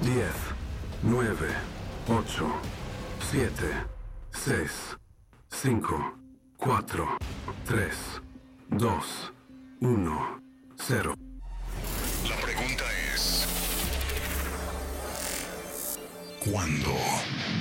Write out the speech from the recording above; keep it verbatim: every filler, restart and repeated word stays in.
diez, nueve, ocho, siete, seis, cinco, cuatro, tres, dos, uno, cero. La pregunta es: ¿cuándo?